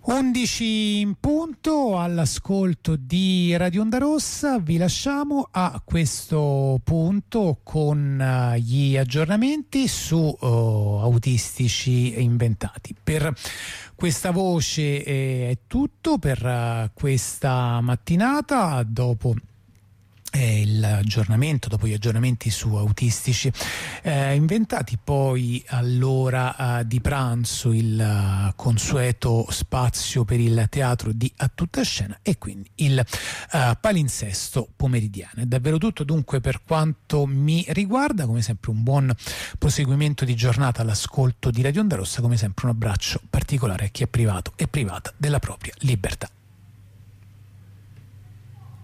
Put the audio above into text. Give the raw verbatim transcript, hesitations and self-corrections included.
undici in punto, all'ascolto di Radio Onda Rossa. Vi lasciamo a questo punto con uh, gli aggiornamenti su uh, Autistici Inventati. Per questa voce eh, è tutto per uh, questa mattinata. Dopo Eh, il aggiornamento, dopo gli aggiornamenti su Autistici eh, Inventati, poi all'ora eh, di pranzo il uh, consueto spazio per il teatro di A Tutta Scena e quindi il uh, palinsesto pomeridiano. È davvero tutto dunque per quanto mi riguarda. Come sempre un buon proseguimento di giornata all'ascolto di Radio Onda Rossa. Come sempre un abbraccio particolare a chi è privato e privata della propria libertà.